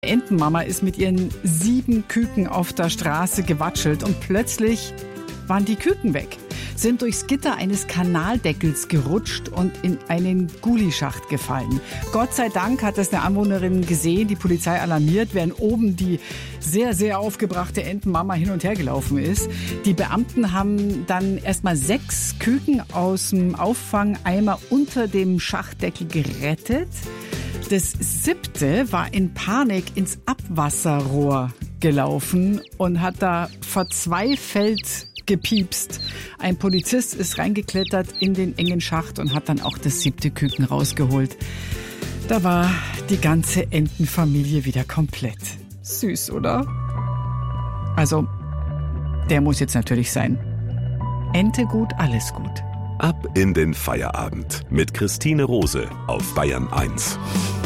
Entenmama ist mit ihren 7 Küken auf der Straße gewatschelt und plötzlich waren die Küken weg, sind durchs Gitter eines Kanaldeckels gerutscht und in einen Gulischacht gefallen. Gott sei Dank hat das eine Anwohnerin gesehen, die Polizei alarmiert, während oben die sehr, sehr aufgebrachte Entenmama hin und her gelaufen ist. Die Beamten haben dann erstmal 6 Küken aus dem Auffangeimer unter dem Schachtdeckel gerettet. Das 7. war in Panik ins Abwasserrohr gelaufen und hat da verzweifelt gepiepst. Ein Polizist ist reingeklettert in den engen Schacht und hat dann auch das 7. Küken rausgeholt. Da war die ganze Entenfamilie wieder komplett. Süß, oder? Also, der muss jetzt natürlich sein. Ente gut, alles gut. Ab in den Feierabend mit Christine Rose auf Bayern 1.